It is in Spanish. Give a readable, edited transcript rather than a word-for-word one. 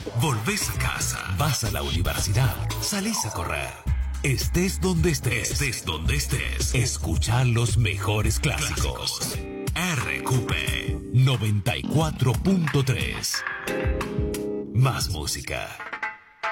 Volvés a casa, vas a la universidad, salís a correr. Estés donde estés, escuchá los mejores clásicos. RQP 94.3. Más música.